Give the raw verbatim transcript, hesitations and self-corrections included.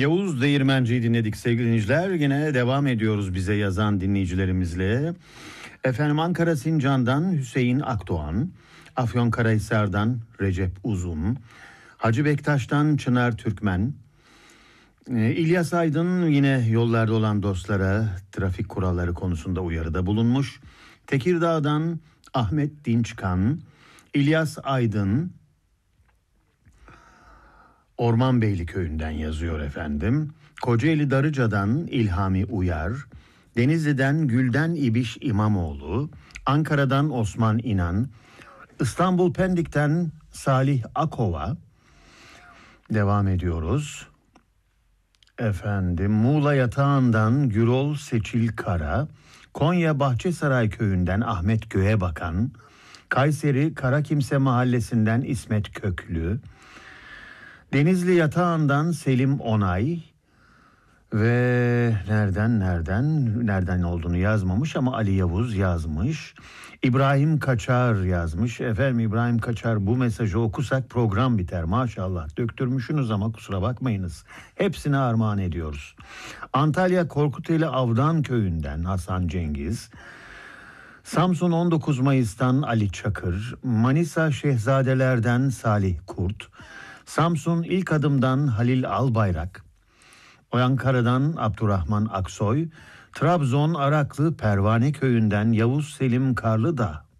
Yavuz Değirmenci'yi dinledik sevgili dinleyiciler. Yine devam ediyoruz bize yazan dinleyicilerimizle. Efendim Ankara Sincan'dan Hüseyin Akdoğan, Afyonkarahisar'dan Recep Uzun, Hacı Bektaş'tan Çınar Türkmen, e, İlyas Aydın yine yollarda olan dostlara trafik kuralları konusunda uyarıda bulunmuş. Tekirdağ'dan Ahmet Dinçkan, İlyas Aydın, Ormanbeyli köyünden yazıyor efendim. Kocaeli Darıca'dan İlhami Uyar, Denizli'den Gülden İbiş İmamoğlu, Ankara'dan Osman İnan, İstanbul Pendik'ten Salih Akova. Devam ediyoruz. Efendim Muğla Yatağan'dan Gürol Seçil Kara, Konya Bahçesaray köyünden Ahmet Göğebakan, Kayseri Karakimse Mahallesi'nden İsmet Köklü, Denizli Yatağan'dan Selim Onay ve nereden nereden nereden olduğunu yazmamış ama Ali Yavuz yazmış. İbrahim Kaçar yazmış. Efendim İbrahim Kaçar, bu mesajı okusak program biter maşallah. Döktürmüşsünüz ama kusura bakmayınız. Hepsine armağan ediyoruz. Antalya Korkuteli Avdan köyünden Hasan Cengiz. Samsun on dokuz Mayıs'tan Ali Çakır. Manisa Şehzadelerden Salih Kurt. Samsun İlk Adım'dan Halil Albayrak, Ankara'dan Abdurrahman Aksoy, Trabzon Araklı Pervane Köyü'nden Yavuz Selim Karlıdağ,